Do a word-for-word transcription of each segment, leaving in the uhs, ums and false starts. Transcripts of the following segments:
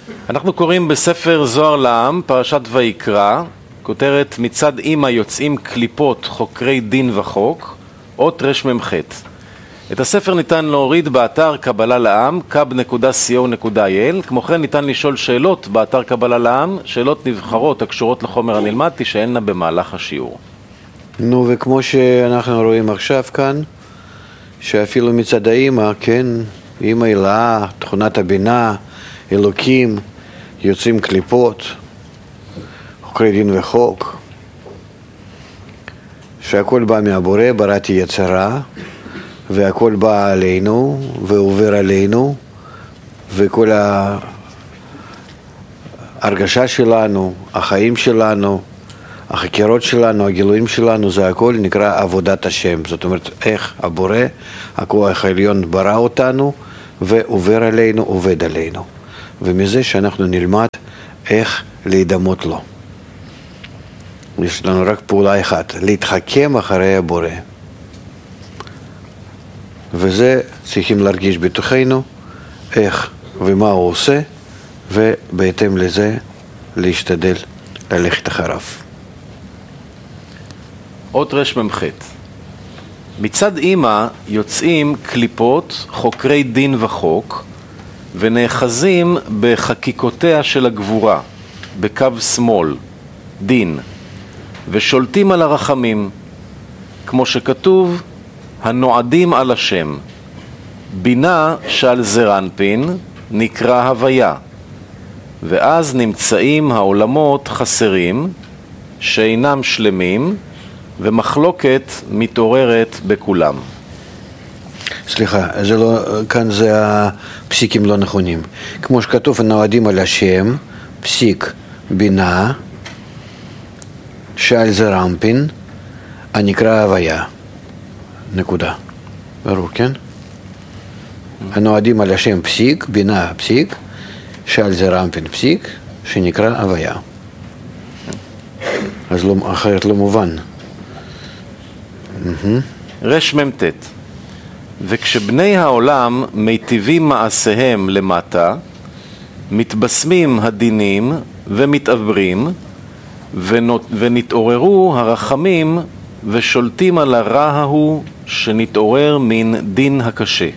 אנחנו קוראים בספר זוהר לעם, פרשת ויקרא, כותרת מצד אמא יוצאים קליפות חוקרי דין וחוק, אות רמ"ח. את הספר ניתן להוריד באתר קבלה לעם, קב נקודה סי או נקודה איי אל. כמו כן ניתן לשאול שאלות באתר קבלה לעם, שאלות נבחרות הקשורות לחומר הנלמד, תישאלנה במהלך השיעור. נו, וכמו שאנחנו רואים עכשיו כאן, שאפילו מצד האמא, כן, אמא הילאה, תכונת הבינה, אלוקים, יוצאים קליפות, חוקרי דין וחוק, שהכל בא מהבורא, בראתי יצרה, והכל בא עלינו ועובר עלינו, וכל ההרגשה שלנו, החיים שלנו, החקירות שלנו, הגילויים שלנו, זה הכל נקרא עבודת השם. זאת אומרת, איך הבורא, הכוח העליון ברא אותנו ועובר עלינו, עובד עלינו. ומזה שאנחנו נלמד איך להידמות לו. יש לנו רק פעולה אחת, להתחכם אחרי הבורא. וזה צריכים להרגיש בתוכנו, איך ומה הוא עושה, ובהתאם לזה להשתדל ללכת אחריו. אות רמ"ח. מצד אמא יוצאים קליפות חוקרי דין וחוק, ונאחזים בחקיקותיה של הגבורה, בקו שמאל, דין, ושולטים על הרחמים, כמו שכתוב, הנועדים על השם. בינה שעל זרנפין נקרא הוויה, ואז נמצאים העולמות חסרים, שאינם שלמים, ומחלוקת מתעוררת בכולם. סליחה, זה לא, כאן זה הפסיקים לא נכונים. כמו שכתוב, הנועדים על השם, פסיק בינה, שעל זרנפין, הנקרא הוויה. נקודה. ברור, כן? הנועדים על השם פסיק, בינה פסיק, שעל זרנפין פסיק, שנקרא הוויה. אז לא, אחרת לא מובן. רמ"ט. וכשבני העולם מיטיבים מעשיהם למטה, מתבשמים הדינים ומתעברים, ונתעוררו הרחמים ושולטים על הרע ההוא שנתעורר מן דין הקשה.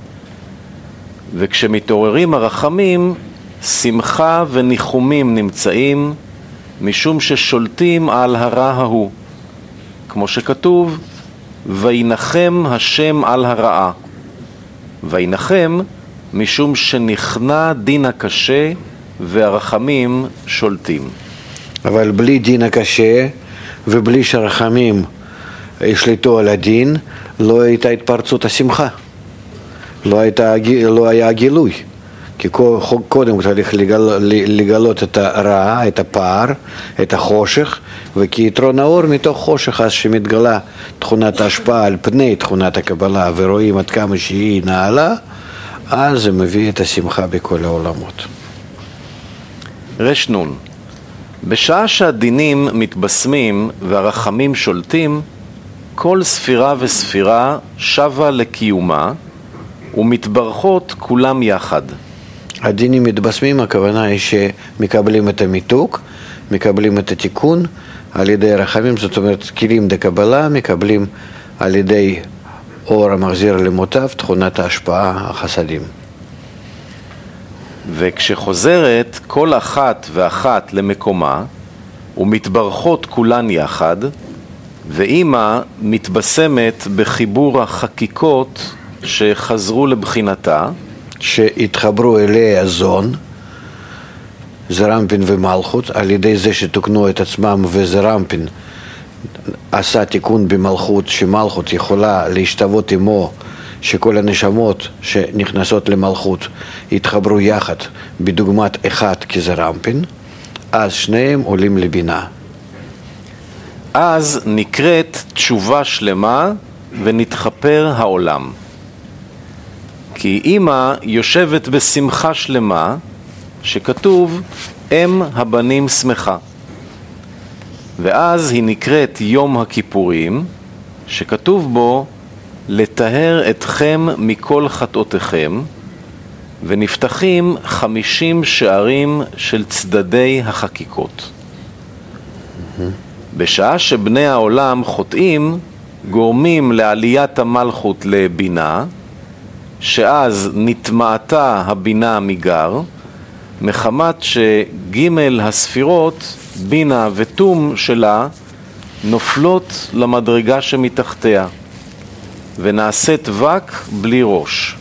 וכשמתעוררים הרחמים, שמחה וניחומים נמצאים, משום ששולטים על הרע ההוא. כמו שכתוב, וינחם השם על הרעה. וינחם משום שנכנע דין הקשה והרחמים שולטים. אבל בלי דין הקשה ובלי שהרחמים ישלטו על הדין, לא הייתה התפרצות השמחה. לא, הייתה, לא היה גילוי. כי קודם צריך לגל, לגלות את הרע, את הפער, את החושך, וכיתרון האור מתוך חושך, אז שמתגלה תכונת ההשפעה על פני תכונת הקבלה, ורואים עד כמה שהיא נעלה, אז זה מביא את השמחה בכל העולמות. רשנון. בשעה שהדינים מתבשמים והרחמים שולטים, כל ספירה וספירה שווה לקיומה, ומתברכות כולם יחד. הדינים מתבשמים, הכוונה היא שמקבלים את המיתוק, מקבלים את התיקון על ידי הרחמים, זאת אומרת, כלים דקבלה מקבלים על ידי אור המחזיר למוטב, תכונת ההשפעה, החסדים. וכשחוזרת כל אחת ואחת למקומה, ומתברכות כולן יחד, ואמא מתבשמת בחיבור החקיקות שחזרו לבחינתה, שהתחברו אליה זון, זרנפין ומלכות, על ידי זה שתוקנו את עצמם, וזרנפין עשה תיקון במלכות, שמלכות יכולה להשתוות עמו, שכל הנשמות שנכנסות למלכות התחברו יחד בדוגמת אחד כזרנפין, אז שניהם עולים לבינה. אז נקראת תשובה שלמה ונתחפר העולם. כי אמא יושבת בשמחה שלמה, שכתוב אם הבנים שמחה. ואז היא נקראת יום הכיפורים, שכתוב בו לטהר אתכם מכל חטאותיכם, ונפתחים חמישים שערים של צדדי החקיקות. בשעה שבני העולם חוטאים, גורמים לעליית המלכות לבינה, שאז נטמעתה הבינה מגר, מחמת שגימל הספירות, בינה ותום שלה, נופלות למדרגה שמתחתיה, ונעשית וק בלי ראש.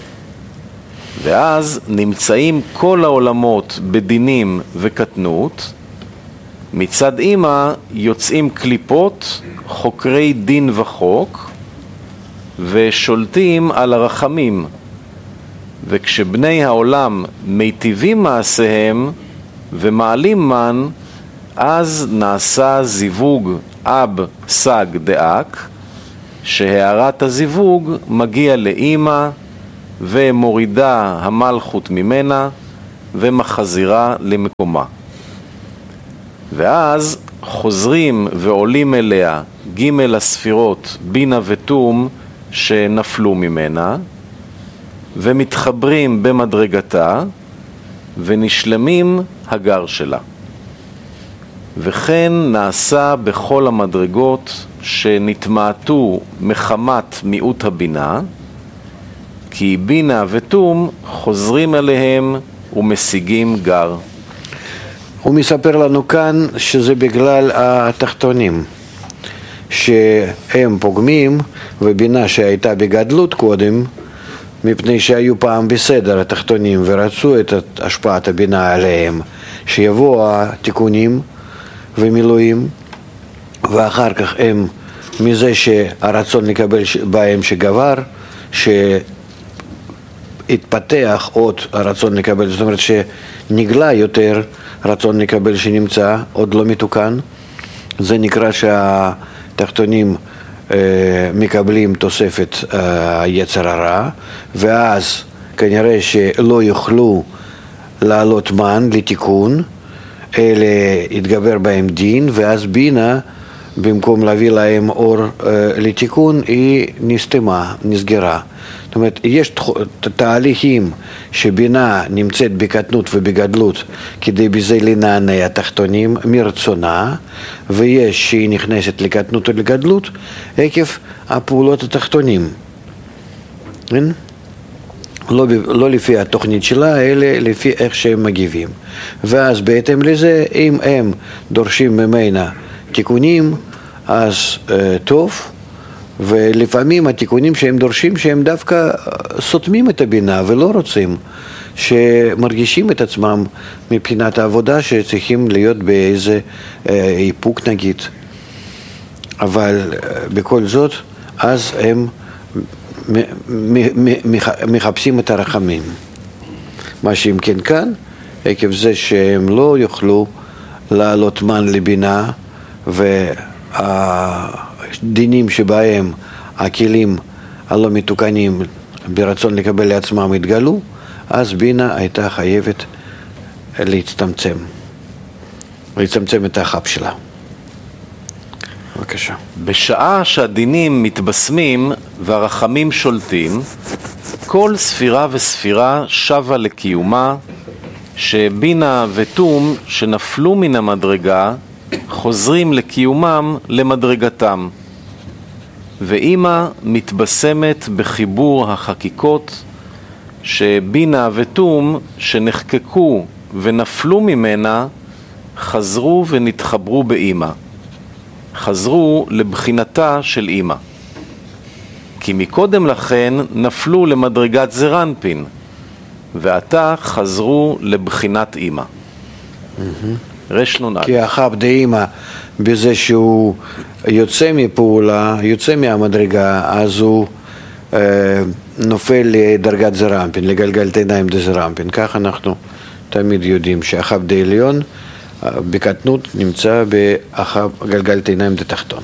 ואז נמצאים כל העולמות בדינים וקטנות, מצד אמא יוצאים קליפות, חוקרי דין וחוק, ושולטים על הרחמים. וכשבני העולם מיטיבים מעשיהם ומעלים מן, אז נעשה זיווג אב סג דאק, שהערת הזיווג מגיע לאמא ומורידה המלכות ממנה ומחזירה למקומה. ואז חוזרים ועולים אליה ג' הספירות בינה ותום שנפלו ממנה, ומתחברים במדרגתה ונשלמים הגר שלה. וכן נעשה בכל המדרגות שנתמעטו מחמת מיעוט הבינה, כי בינה ותום חוזרים אליהם ומשיגים גר. הוא מספר לנו כאן שזה בגלל התחתונים, שהם פוגמים, ובינה שהייתה בגדלות קודם, מפני שהיו פעם בסדר התחתונים ורצו את השפעת הבינה עליהם, שיבואו התיקונים ומילואים, ואחר כך הם, מזה שהרצון לקבל בהם שגבר, שהתפתח עוד הרצון לקבל, זאת אומרת שנגלה יותר רצון לקבל שנמצא עוד לא מתוקן, זה נקרא שהתחתונים מקבלים תוספת היצר הרע, ואז כנראה שלא יוכלו לעלות מן לתיקון, אלא יתגבר בהם דין, ואז בינה, במקום להביא להם אור לתיקון, היא נסתמה, נסגרה. זאת אומרת, יש תהליכים שבינה נמצאת בקטנות ובגדלות כדי בזה לנענע התחתונים מרצונה, ויש שהיא נכנסת לקטנות ולגדלות עקב הפעולות התחתונים. אין? לא, לא לפי התוכנית שלה, אלא לפי איך שהם מגיבים. ואז בהתאם לזה, אם הם דורשים ממנה תיקונים, אז אה, טוב, ולפעמים התיקונים שהם דורשים שהם דווקא סותמים את הבינה ולא רוצים, שמרגישים את עצמם מבחינת העבודה שצריכים להיות באיזה אה, איפוק נגיד. אבל אה, בכל זאת, אז הם מחפשים את הרחמים. מה שאם כן כאן, עקב זה שהם לא יוכלו לעלות מן לבינה, והדינים שבהם הכלים הלא מתוקנים ברצון לקבל לעצמם התגלו, אז בינה הייתה חייבת להצטמצם, להצטמצם את החב שלה. בבקשה. בשעה שהדינים מתבשמים והרחמים שולטים, כל ספירה וספירה שווה לקיומה, שבינה ותום שנפלו מן המדרגה חוזרים לקיומם למדרגתם, ואמא מתבשמת בחיבור החקיקות, שבינה ותום שנחקקו ונפלו ממנה חזרו ונתחברו באמא, חזרו לבחינתה של אמא. כי מקודם לכן נפלו למדרגת זרנפין, ועתה חזרו לבחינת אמא. רשנון א'. כי החב דאמא, בזה שהוא יוצא מפעולה, יוצא מהמדרגה, אז הוא אה, נופל לדרגת זרנפין, לגלגל עיניים דזרנפין. כך אנחנו תמיד יודעים שהחב דעליון בקטנות נמצא באחב גלגל עיניים דתחתון.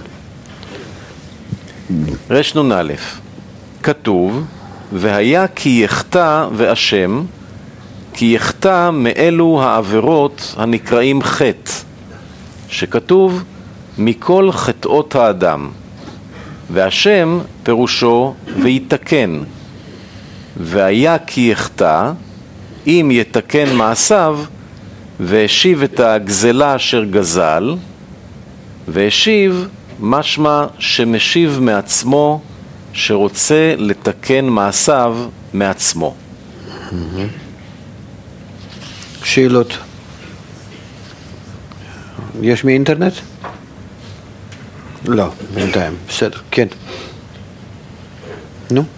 רשנון א', כתוב, והיה כי יחטא ואשם, כי יחטא מאלו העבירות הנקראים חטא, שכתוב מכל חטאות האדם, ואשם פירושו ויתקן, והיה כי יחטא אם יתקן מעשיו, והשיב את הגזלה אשר גזל, והשיב משמע שמשיב מעצמו, שרוצה לתקן מעשיו מעצמו. שאלות? יש מאינטרנט? לא, בינתיים, בסדר, כן. נו?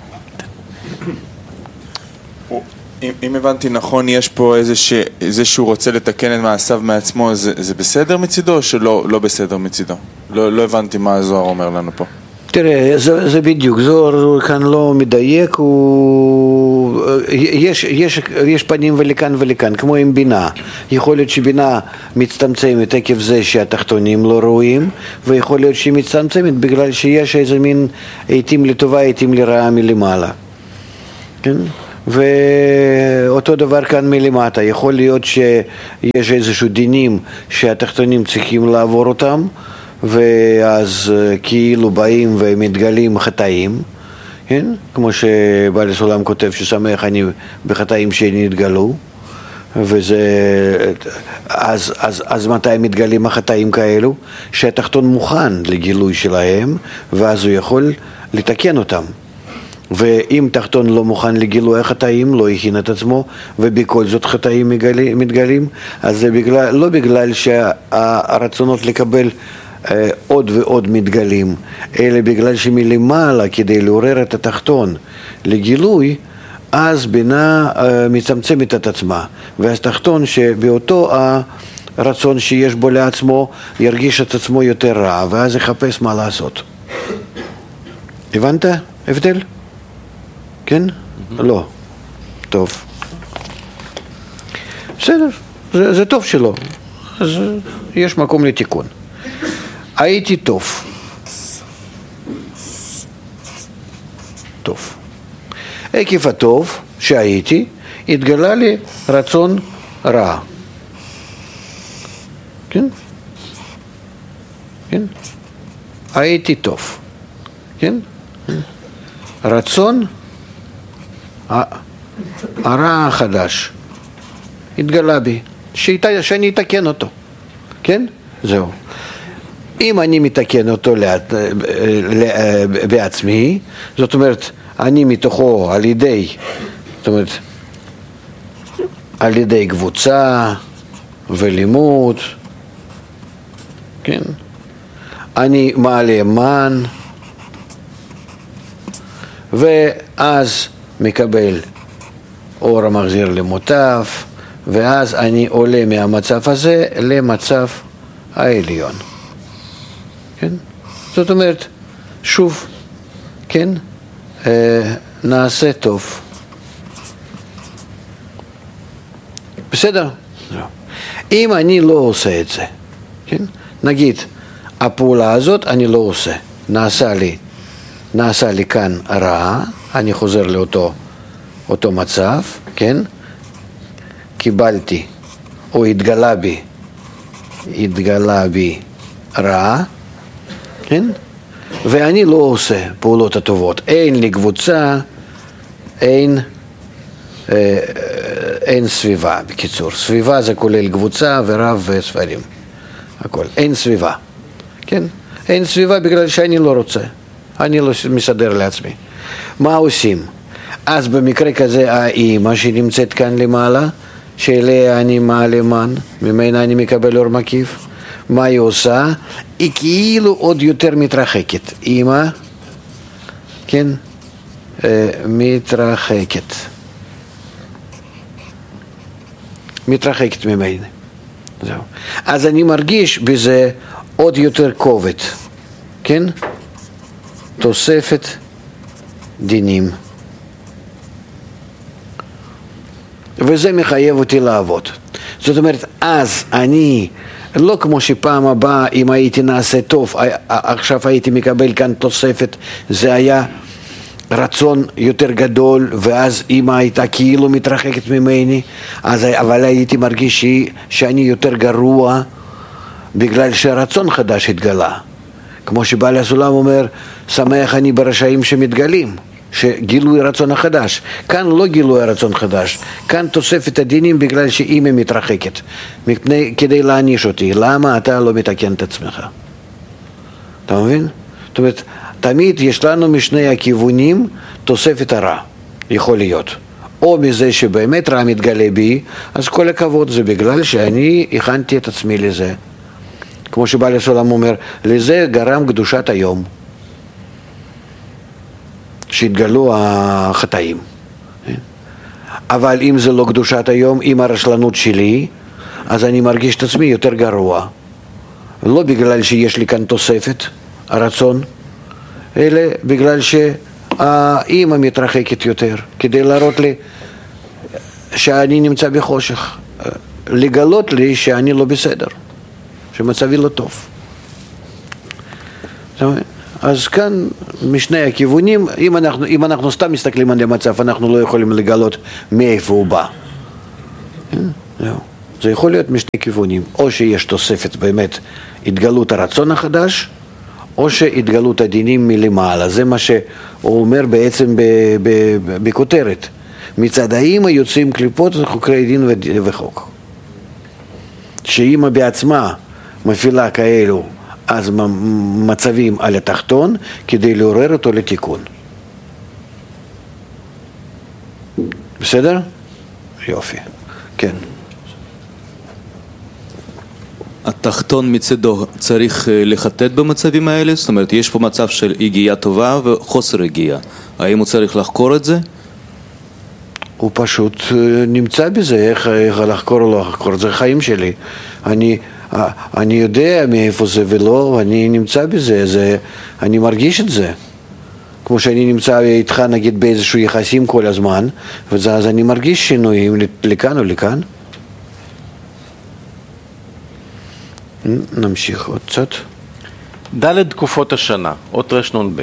אם, אם הבנתי נכון, יש פה איזה, ש, איזה שהוא רוצה לתקן את מעשיו מעצמו, זה, זה בסדר מצידו או שלא לא בסדר מצידו? לא, לא הבנתי מה הזוהר אומר לנו פה. תראה, זה, זה בדיוק, זוהר כאן לא מדייק, הוא... יש, יש, יש פנים ולכאן ולכאן, כמו עם בינה. יכול להיות שבינה מצטמצמת עקב זה שהתחתונים לא רואים, ויכול להיות שהיא מצטמצמת בגלל שיש איזה מין עיתים לטובה, עיתים לרעה מלמעלה. כן? ואותו דבר כאן מלמטה, יכול להיות שיש איזשהו דינים שהתחתונים צריכים לעבור אותם, ואז כאילו באים ומתגלים חטאים, כן? כמו שבעל הסולם כותב ששמח אני בחטאים שנתגלו, וזה, אז, אז, אז מתי מתגלים החטאים כאלו? שהתחתון מוכן לגילוי שלהם, ואז הוא יכול לתקן אותם. ואם תחתון לא מוכן לגילוי החטאים, לא הכין את עצמו, ובכל זאת חטאים מתגלים, אז זה בגלל, לא בגלל שהרצונות לקבל אה, עוד ועוד מתגלים, אלא בגלל שמלמעלה, כדי לעורר את התחתון לגילוי, אז בינה אה, מצמצמת את עצמה, ואז תחתון שבאותו הרצון שיש בו לעצמו, ירגיש את עצמו יותר רע, ואז יחפש מה לעשות. הבנת? הבדל? כן? Mm-hmm. לא. טוב. בסדר, זה, זה טוב שלא. אז יש מקום לתיקון. הייתי טוב. טוב. עקב הטוב שהייתי, התגלה לי רצון רע. כן? כן? הייתי טוב. כן? רצון הרע החדש התגלה בי, שאני אתקן אותו, כן? זהו. אם אני מתקן אותו בעצמי, זאת אומרת, אני מתוכו על ידי, זאת אומרת, על ידי קבוצה ולימוד, כן? אני מעלה מן, ואז מקבל אור המחזיר למוטב, ואז אני עולה מהמצב הזה למצב העליון. כן? זאת אומרת, שוב, כן, אה, נעשה טוב. בסדר? לא. אם אני לא עושה את זה, כן? נגיד, הפעולה הזאת אני לא עושה, נעשה לי, נעשה לי כאן רע, אני חוזר לאותו אותו מצב, כן? קיבלתי, או התגלה בי, התגלה בי רע, כן? ואני לא עושה פעולות הטובות. אין לי קבוצה, אין, אה, אין סביבה, בקיצור. סביבה זה כולל קבוצה ורב וספרים. הכל. אין סביבה, כן? אין סביבה בגלל שאני לא רוצה. אני לא מסדר לעצמי. מה עושים? אז במקרה כזה האמא שנמצאת כאן למעלה, שאליה אני מעלה מן, ממנה אני מקבל אור מקיף, מה היא עושה? היא כאילו עוד יותר מתרחקת. אמא, כן, אה, מתרחקת. מתרחקת ממני. זהו. אז אני מרגיש בזה עוד יותר כובד, כן? תוספת דינים. וזה מחייב אותי לעבוד. זאת אומרת, אז אני, לא כמו שפעם הבאה, אם הייתי נעשה טוב, עכשיו הייתי מקבל כאן תוספת, זה היה רצון יותר גדול, ואז אמא הייתה כאילו מתרחקת ממני, אז, אבל הייתי מרגיש שאני יותר גרוע, בגלל שהרצון חדש התגלה. כמו שבעל הסולם אומר, שמח אני ברשעים שמתגלים. שגילוי רצון החדש. כאן לא גילוי הרצון חדש, כאן תוספת הדינים בגלל שאמא מתרחקת, מפני, כדי להעניש אותי. למה אתה לא מתקן את עצמך? אתה מבין? זאת אומרת, תמיד יש לנו משני הכיוונים תוספת הרע, יכול להיות. או מזה שבאמת רע מתגלה בי, אז כל הכבוד, זה בגלל שאני הכנתי את עצמי לזה. כמו שבעל הסולם אומר, לזה גרם קדושת היום, שהתגלו החטאים. אבל אם זה לא קדושת היום, עם הרשלנות שלי, אז אני מרגיש את עצמי יותר גרוע. לא בגלל שיש לי כאן תוספת, הרצון, אלא בגלל שהאימא מתרחקת יותר, כדי להראות לי שאני נמצא בחושך, לגלות לי שאני לא בסדר, שמצבי לא טוב. אז כאן משני הכיוונים, אם אנחנו, אם אנחנו סתם מסתכלים על המצב, אנחנו לא יכולים לגלות מאיפה הוא בא. זה יכול להיות משני כיוונים, או שיש תוספת באמת התגלות הרצון החדש, או שהתגלות הדינים מלמעלה. זה מה שהוא אומר בעצם בכותרת. מצד האמא יוצאים קליפות חוקרי דין וחוק. שאמא בעצמה מפעילה כאלו אז מצבים על התחתון כדי לעורר אותו לתיקון. בסדר? יופי. כן. התחתון מצדו צריך לחטט במצבים האלה? זאת אומרת, יש פה מצב של הגיעה טובה וחוסר הגיעה. האם הוא צריך לחקור את זה? הוא פשוט נמצא בזה, איך, איך לחקור או לא לחקור. זה חיים שלי. אני, אני יודע מאיפה זה ולא, אני נמצא בזה, זה, אני מרגיש את זה. כמו שאני נמצא איתך נגיד באיזשהו יחסים כל הזמן, ואז אני מרגיש שינויים לכאן או לכאן. נמשיך עוד קצת. ד' תקופות השנה, אות רנ"ב.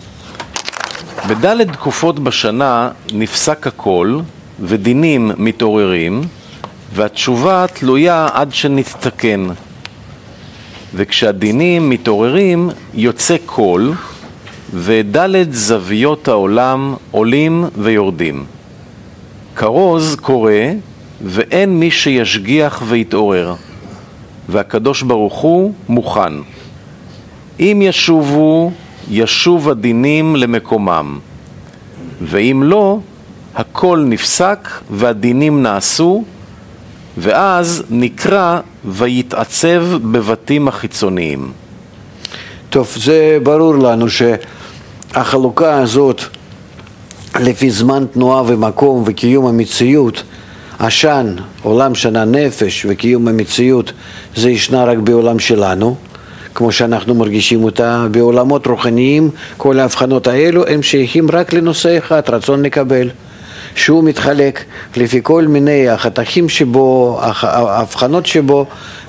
בד' תקופות בשנה נפסק הכל ודינים מתעוררים והתשובה תלויה עד שנתתקן. וכשהדינים מתעוררים יוצא קול וד' זוויות העולם עולים ויורדים. כרוז קורא ואין מי שישגיח ויתעורר. והקדוש ברוך הוא מוכן. אם ישובו, ישוב הדינים למקומם. ואם לא, הכל נפסק והדינים נעשו, ואז נקרא ויתעצב בבתים החיצוניים. טוב, זה ברור לנו שהחלוקה הזאת לפי זמן תנועה ומקום וקיום המציאות, השן, עולם שנה נפש וקיום המציאות, זה ישנה רק בעולם שלנו, כמו שאנחנו מרגישים אותה. בעולמות רוחניים, כל ההבחנות האלו הם שייכים רק לנושא אחד, רצון לקבל, שהוא מתחלק לפי כל מיני החתכים שבו, ההבחנות שבו,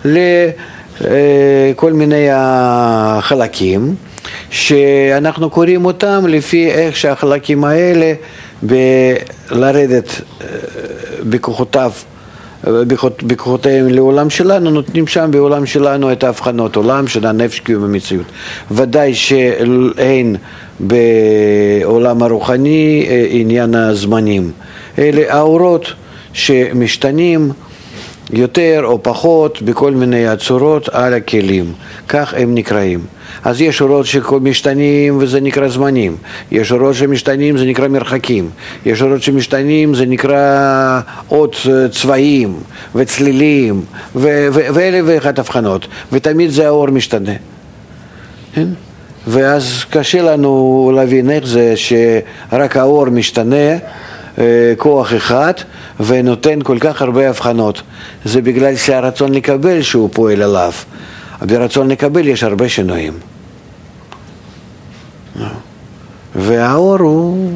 לכל מיני החלקים, שאנחנו קוראים אותם לפי איך שהחלקים האלה ב- לרדת בכוחותיו, בכוחותיהם לעולם שלנו, נותנים שם בעולם שלנו את ההבחנות, עולם של הנפש קיום המציאות. ודאי שאין בעולם הרוחני עניין הזמנים. אלה האורות שמשתנים יותר או פחות בכל מיני הצורות על הכלים, כך הם נקראים. אז יש אורות שמשתנים וזה נקרא זמנים, יש אורות שמשתנים זה נקרא מרחקים, יש אורות שמשתנים זה נקרא עוד צבעים וצלילים ו- ו- ואלה ואחת הבחנות, ותמיד זה האור משתנה. ואז קשה לנו להבין איך זה שרק האור משתנה, כוח אחד, ונותן כל כך הרבה הבחנות. זה בגלל שהרצון לקבל שהוא פועל עליו. ברצון לקבל יש הרבה שינויים. והאור הוא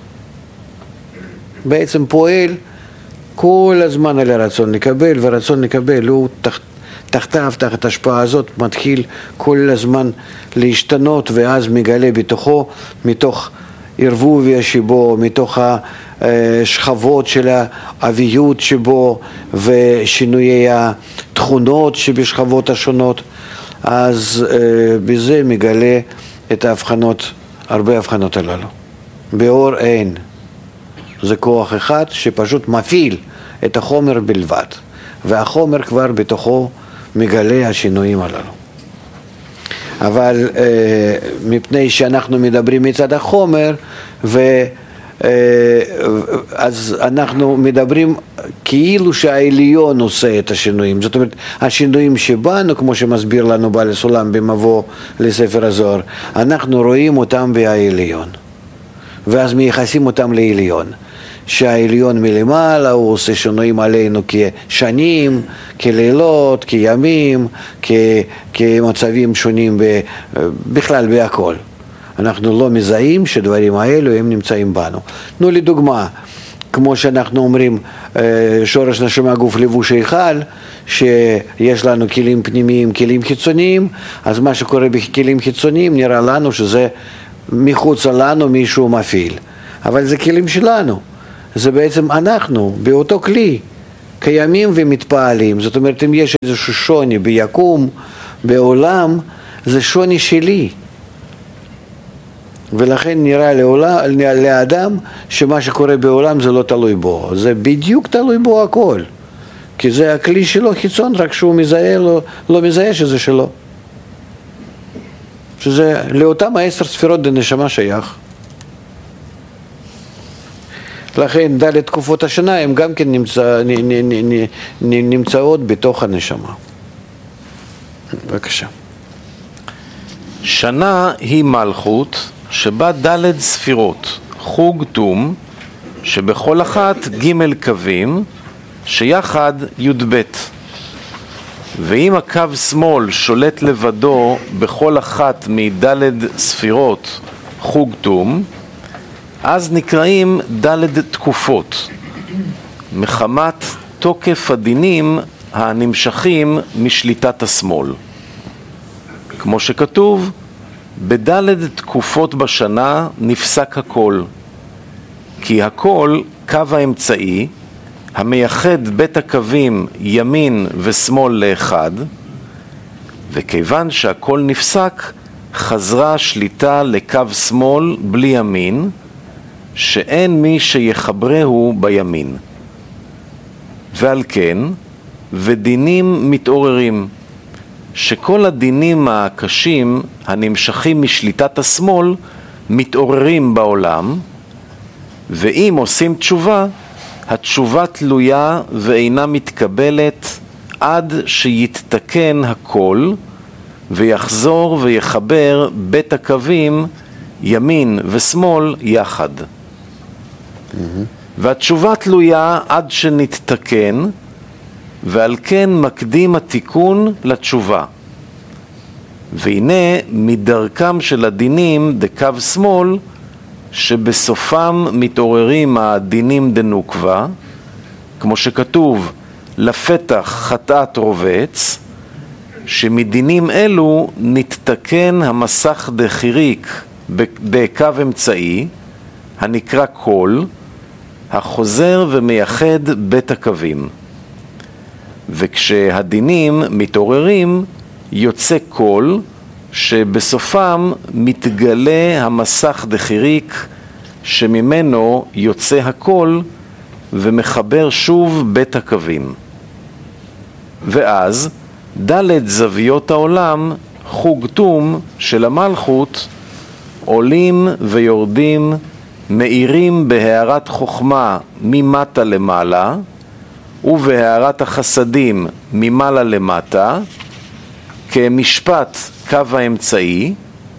בעצם פועל כל הזמן על הרצון לקבל, והרצון לקבל הוא תחת, תחתיו, תחת השפעה הזאת, מתחיל כל הזמן להשתנות, ואז מגלה בתוכו, מתוך ערבוביה שבו, מתוך השכבות של האביות שבו, ושינויי התכונות שבשכבות השונות, אז בזה מגלה את ההבחנות, הרבה הבחנות הללו. באור אין. זה כוח אחד שפשוט מפעיל את החומר בלבד, והחומר כבר בתוכו מגלה השינויים הללו. אבל אה, מפני שאנחנו מדברים מצד החומר, ו, אה, אז אנחנו מדברים כאילו שהעליון עושה את השינויים. זאת אומרת, השינויים שבנו, כמו שמסביר לנו בעל הסולם במבוא לספר הזוהר, אנחנו רואים אותם בעליון, ואז מייחסים אותם לעליון. שהעליון מלמעלה הוא עושה שינויים עלינו כשנים, כלילות, כימים, כ, כמצבים שונים ב, בכלל בהכל. אנחנו לא מזהים שדברים האלו הם נמצאים בנו. נו לדוגמה, כמו שאנחנו אומרים, שורש נשמה גוף לבוש היכל, שיש לנו כלים פנימיים, כלים חיצוניים, אז מה שקורה בכלים חיצוניים נראה לנו שזה מחוץ לנו מישהו מפעיל. אבל זה כלים שלנו. זה בעצם אנחנו, באותו כלי, קיימים ומתפעלים. זאת אומרת, אם יש איזשהו שוני ביקום, בעולם, זה שוני שלי. ולכן נראה לעולם, לאדם שמה שקורה בעולם זה לא תלוי בו. זה בדיוק תלוי בו הכל. כי זה הכלי שלו חיצון, רק שהוא מזהה, לא, לא מזהה שזה שלו. שזה לאותם העשר ספירות דנשמה שייך. לכן ד' תקופות השנה הן גם כן נמצא, נ, נ, נ, נ, נ, נמצאות בתוך הנשמה. בבקשה. שנה היא מלכות שבה ד' ספירות, חוג תום, שבכל אחת ג' קווים, שיחד י' ב'. ואם הקו שמאל שולט לבדו בכל אחת מד' ספירות חוג תום, אז נקראים ד' תקופות, מחמת תוקף הדינים הנמשכים משליטת השמאל. כמו שכתוב, בד' תקופות בשנה נפסק הכל, כי הכל קו האמצעי, המייחד בית הקווים ימין ושמאל לאחד, וכיוון שהכל נפסק, חזרה השליטה לקו שמאל בלי ימין, שאין מי שיחברהו בימין. ועל כן, ודינים מתעוררים, שכל הדינים הקשים הנמשכים משליטת השמאל מתעוררים בעולם, ואם עושים תשובה, התשובה תלויה ואינה מתקבלת עד שיתתקן הכל ויחזור ויחבר בית הקווים ימין ושמאל יחד. Mm-hmm. והתשובה תלויה עד שנתתקן, ועל כן מקדים התיקון לתשובה. והנה מדרכם של הדינים דקו שמאל, שבסופם מתעוררים הדינים דנוקבה, כמו שכתוב, לפתח חטאת רובץ, שמדינים אלו נתתקן המסך דחיריק בקו אמצעי, הנקרא קול, החוזר ומייחד בית הקווים. וכשהדינים מתעוררים, יוצא קול, שבסופם מתגלה המסך דחיריק, שממנו יוצא הקול ומחבר שוב בית הקווים. ואז ד' זוויות העולם, חוג תום של המלכות, עולים ויורדים, מאירים בהערת חוכמה ממטה למעלה, ובהערת החסדים ממעלה למטה, כמשפט קו האמצעי,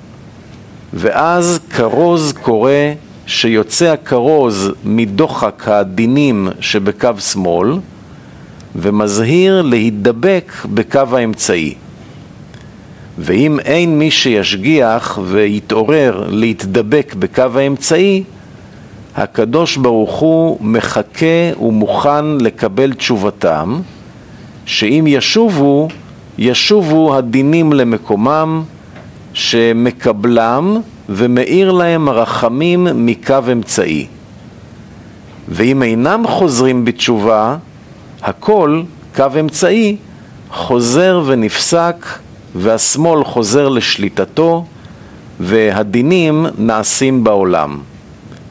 ואז כרוז קורא שיוצא הכרוז מדוחק הדינים שבקו שמאל, ומזהיר להידבק בקו האמצעי. ואם אין מי שישגיח ויתעורר להתדבק בקו האמצעי, הקדוש ברוך הוא מחכה ומוכן לקבל תשובתם, שאם ישובו, ישובו הדינים למקומם, שמקבלם ומאיר להם הרחמים מקו אמצעי. ואם אינם חוזרים בתשובה, הכל, קו אמצעי, חוזר ונפסק, והשמאל חוזר לשליטתו, והדינים נעשים בעולם.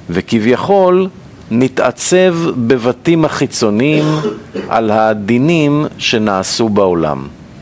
וכביכול נתעצב בבתים החיצוניים על הדינים שנעשו בעולם.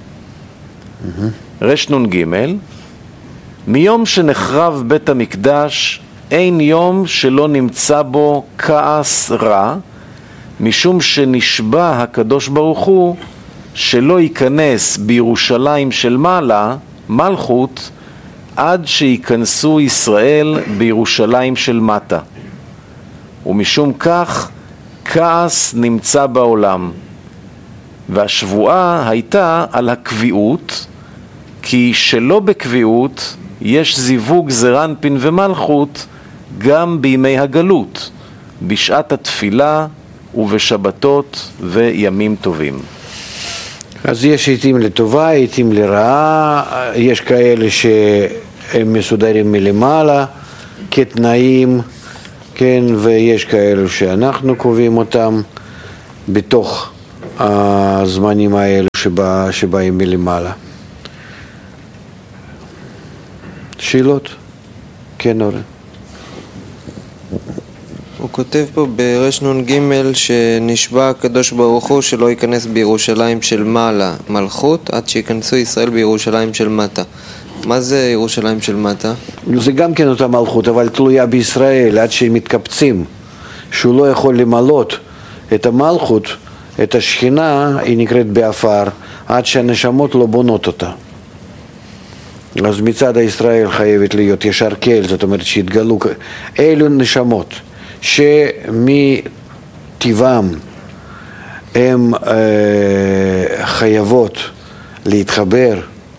רש נון גימל, מיום שנחרב בית המקדש אין יום שלא נמצא בו כעס רע, משום שנשבע הקדוש ברוך הוא שלא ייכנס בירושלים של מעלה מלכות עד שיכנסו ישראל בירושלים של מטה. ומשום כך כעס נמצא בעולם. והשבועה הייתה על הקביעות, כי שלא בקביעות יש זיווג זרנפין ומלכות גם בימי הגלות, בשעת התפילה ובשבתות וימים טובים. אז יש עיתים לטובה, עיתים לרעה, יש כאלה שהם מסודרים מלמעלה כתנאים, כן, ויש כאלה שאנחנו קובעים אותם בתוך הזמנים האלו שבא, שבאים מלמעלה. שאלות? כן, אורן. הוא כותב פה ברש נון גימל שנשבע הקדוש ברוך הוא שלא ייכנס בירושלים של מעלה מלכות עד שיכנסו ישראל בירושלים של מטה. מה זה ירושלים של מטה? זה גם כן אותה מלכות, אבל תלויה בישראל עד שהם מתקבצים, שהוא לא יכול למלות את המלכות, את השכינה, היא נקראת באפר, עד שהנשמות לא בונות אותה. אז מצד הישראל חייבת להיות ישר כל, זאת אומרת שהתגלו אלו נשמות שמטבעם הם אה, חייבות להתחבר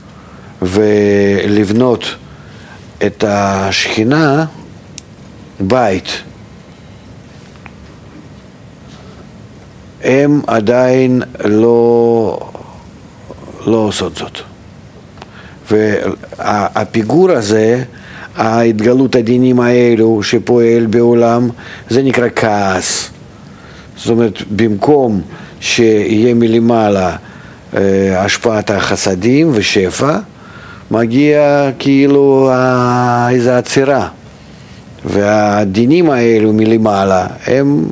ולבנות את השכינה בית. הם עדיין לא, לא עושות זאת. והפיגור הזה, ההתגלות הדינים האלו שפועל בעולם, זה נקרא כעס. זאת אומרת, במקום שיהיה מלמעלה אה, השפעת החסדים ושפע, מגיע כאילו אה, איזו עצירה. והדינים האלו מלמעלה, הם,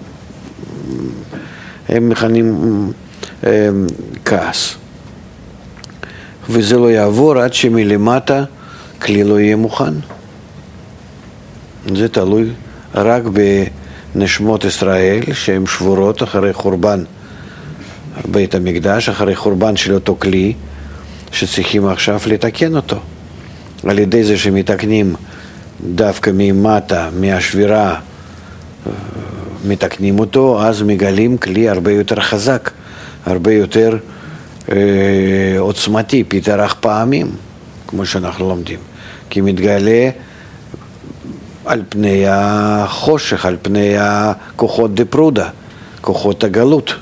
הם מכנים אה, כעס. וזה לא יעבור עד שמלמטה כלי לא יהיה מוכן. זה תלוי רק בנשמות ישראל שהן שבורות אחרי חורבן בית המקדש, אחרי חורבן של אותו כלי שצריכים עכשיו לתקן אותו. על ידי זה שמתקנים דווקא ממטה, מהשבירה, מתקנים אותו, אז מגלים כלי הרבה יותר חזק, הרבה יותר עוצמתי, פיתרח פעמים, כמו שאנחנו לומדים, כי מתגלה על פני החושך, על פני הכוחות דפרודה, כוחות הגלות.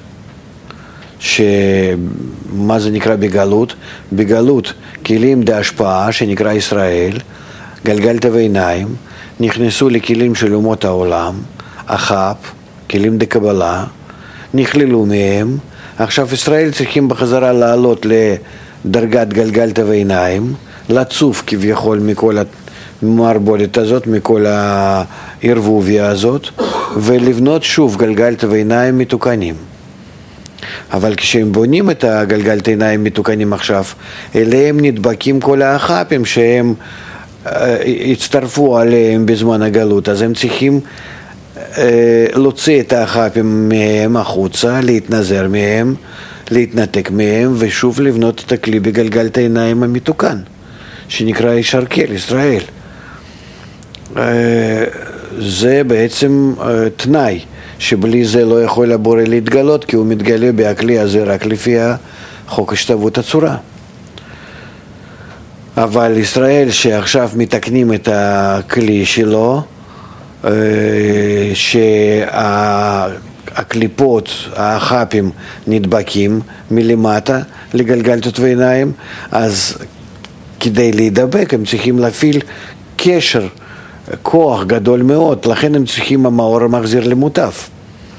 שמה זה נקרא בגלות? בגלות כלים דהשפעה שנקרא ישראל, גלגלת ועיניים, נכנסו לכלים של אומות העולם, אחאב, כלים דקבלה, נכללו מהם. עכשיו ישראל צריכים בחזרה לעלות לדרגת גלגלת ועיניים, לצוף כביכול מכל המערבולת הזאת, מכל הערבוביה הזאת, ולבנות שוב גלגלת ועיניים מתוקנים. אבל כשהם בונים את הגלגלת עיניים מתוקנים עכשיו, אליהם נדבקים כל האחאפים שהם הצטרפו עליהם בזמן הגלות, אז הם צריכים להוציא את האחאפים מהם החוצה, להתנזר מהם, להתנתק מהם, ושוב לבנות את הכלי בגלגלת העיניים המתוקן, שנקרא ישר כל, ישראל. זה בעצם תנאי, שבלי זה לא יכול הבורא להתגלות, כי הוא מתגלה בכלי הזה רק לפי חוק השתוות הצורה. אבל ישראל שעכשיו מתקנים את הכלי שלו, שהקליפות, האחאפים נדבקים מלמטה לגלגלתות ועיניים, אז כדי להידבק הם צריכים להפעיל קשר, כוח גדול מאוד, לכן הם צריכים המאור המחזיר למוטף.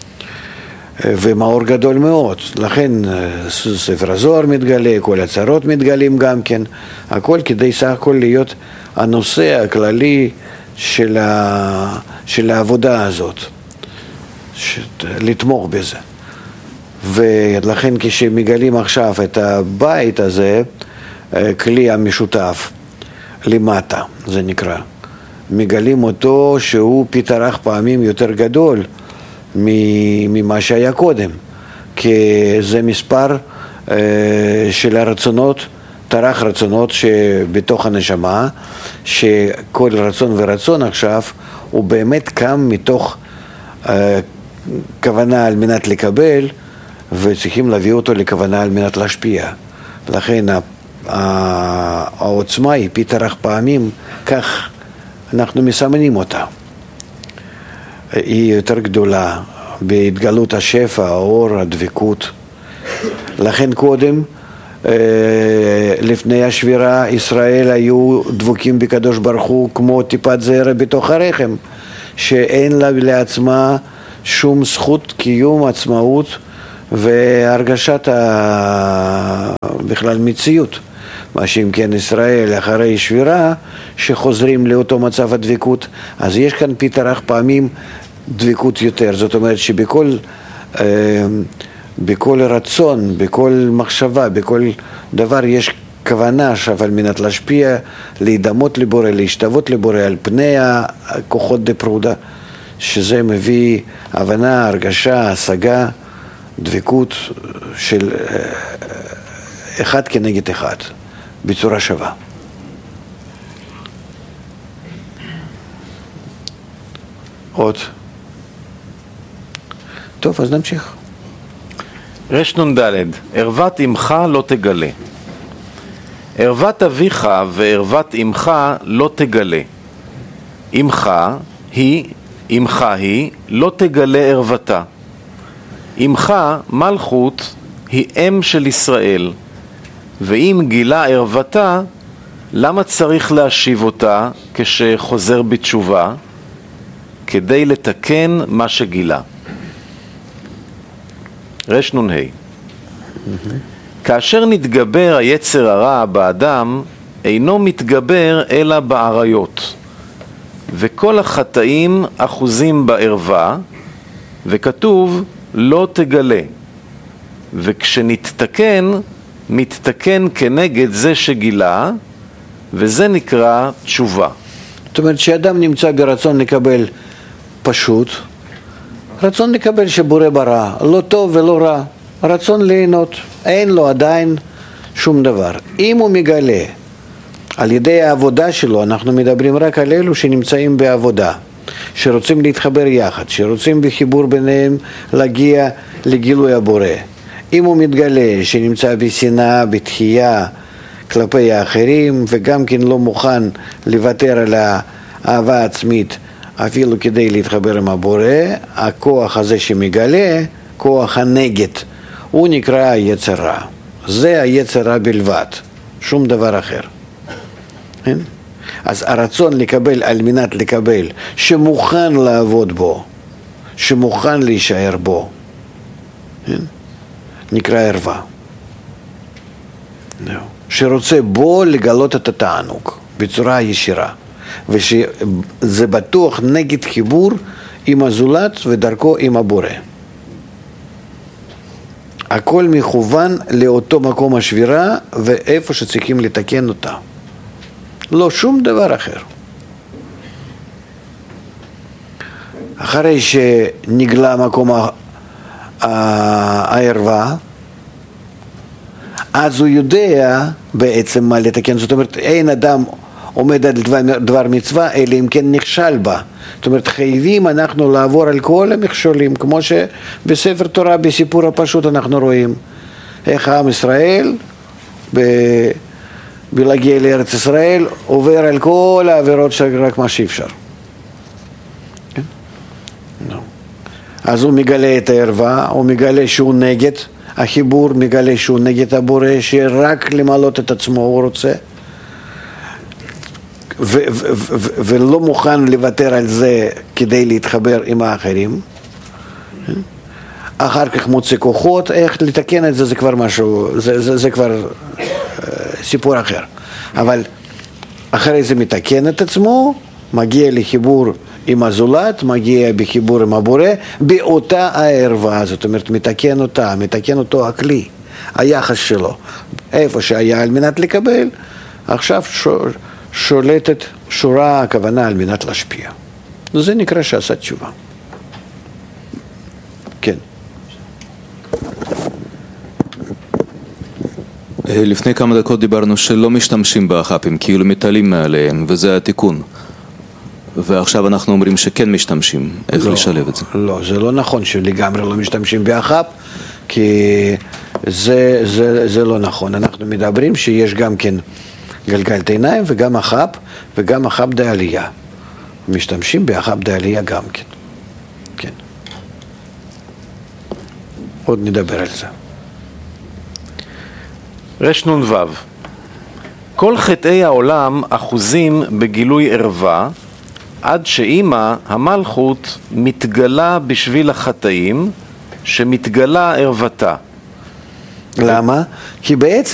ומאור גדול מאוד, לכן ספר הזוהר מתגלה, כל הצרות מתגלים גם כן, הכל כדי סך הכל להיות הנושא הכללי של, ה, של העבודה הזאת, ש, לתמוך בזה. ולכן כשמגלים עכשיו את הבית הזה, כלי המשותף למטה, זה נקרא, מגלים אותו שהוא פיתרח פעמים יותר גדול ממה שהיה קודם, כי זה מספר של הרצונות, תרח רצונות שבתוך הנשמה, שכל רצון ורצון עכשיו הוא באמת קם מתוך כוונה על מנת לקבל, וצריכים להביא אותו לכוונה על מנת להשפיע. לכן העוצמה היא פי תרח פעמים, כך אנחנו מסמנים אותה. היא יותר גדולה בהתגלות השפע, האור, הדבקות. לכן קודם, לפני השבירה, ישראל היו דבוקים בקדוש ברוך הוא כמו טיפת זרע בתוך הרחם, שאין לה לעצמה שום זכות קיום, עצמאות והרגשת ה... בכלל מציאות. מה שאם כן ישראל אחרי שבירה שחוזרים לאותו מצב הדבקות, אז יש כאן פי תרח פעמים דבקות יותר. זאת אומרת שבכל אה, בכל רצון, בכל מחשבה, בכל דבר יש כוונה עכשיו על מנת להשפיע, להידמות לבורא, להשתוות לבורא על פני הכוחות דפרודה, שזה מביא הבנה, הרגשה, השגה, דבקות של אחד כנגד אחד, בצורה שווה. עוד. טוב, אז נמשיך. רשנון ד' ערוות אמך לא תגלה. ערוות אביך וערוות אמך לא תגלה. אמך היא, אמך היא, לא תגלה ערוותה. אמך מלכות היא אם של ישראל, ואם גילה ערוותה, למה צריך להשיב אותה כשחוזר בתשובה? כדי לתקן מה שגילה. רשנון ה' כאשר נתגבר היצר הרע באדם, אינו מתגבר אלא בעריות, וכל החטאים אחוזים בערווה, וכתוב לא תגלה, וכשנתתקן, מתתקן כנגד זה שגילה, וזה נקרא תשובה. זאת אומרת שאדם נמצא ברצון לקבל פשוט, רצון לקבל שבורא ברא, לא טוב ולא רע, רצון ליהנות, אין לו עדיין שום דבר. אם הוא מגלה על ידי העבודה שלו, אנחנו מדברים רק על אלו שנמצאים בעבודה, שרוצים להתחבר יחד, שרוצים בחיבור ביניהם להגיע לגילוי הבורא. אם הוא מתגלה שנמצא בשנאה, בתחייה כלפי האחרים, וגם כן לא מוכן לוותר על האהבה העצמית אפילו כדי להתחבר עם הבורא, הכוח הזה שמגלה, כוח הנגד, הוא נקרא יצר רע. זה היצר רע בלבד, שום דבר אחר. כן? אז הרצון לקבל על מנת לקבל, שמוכן לעבוד בו, שמוכן להישאר בו, כן? נקרא ערווה. שרוצה בו לגלות את התענוג בצורה ישירה, ושזה בטוח נגד חיבור עם הזולת ודרכו עם הבורא. הכל מכוון לאותו מקום השבירה ואיפה שצריכים לתקן אותה, לא שום דבר אחר. אחרי שנגלה מקום הערווה, אז הוא יודע בעצם מה לתקן. זאת אומרת, אין אדם עומד על דבר, דבר מצווה, אלא אם כן נכשל בה. זאת אומרת, חייבים אנחנו לעבור על כל המכשולים, כמו שבספר תורה, בסיפור הפשוט אנחנו רואים, איך עם ישראל, ב... בלהגיע לארץ ישראל, עובר על כל העבירות שרק מה שאפשר. כן? No. אז הוא מגלה את הערווה, הוא מגלה שהוא נגד החיבור, מגלה שהוא נגד הבורא, שרק למלות את עצמו הוא רוצה, ו- ו- ו- ולא מוכן לוותר על זה כדי להתחבר עם האחרים. אחר כך מוצא כוחות, איך לתקן את זה, זה כבר משהו, זה, זה, זה כבר uh, סיפור אחר. אבל אחרי זה מתקן את עצמו, מגיע לחיבור עם הזולת, מגיע בחיבור עם הבורא, באותה הערווה, זאת אומרת, מתקן אותה, מתקן אותו הכלי, היחס שלו, איפה שהיה על מנת לקבל, עכשיו שולטת שורה הכוונה על מנת להשפיע. זה נקרא שעשה תשובה. כן. לפני כמה דקות דיברנו שלא משתמשים באח"פים, כאילו מתעלים מעליהם, וזה התיקון. ועכשיו אנחנו אומרים שכן משתמשים. איך לא, לשלב את זה? לא, זה לא נכון שלגמרי לא משתמשים באח"פ, כי זה, זה, זה לא נכון. אנחנו מדברים שיש גם כן גלגל עיניים וגם אח"פ, וגם אח"פ דעלייה. משתמשים באח"פ דעלייה גם כן. כן. עוד נדבר על זה. רשנון וו. כל חטאי העולם אחוזים בגילוי ערווה, עד שאימא המלכות מתגלה בשביל החטאים, שמתגלה ערוותה. למה? כי בעצם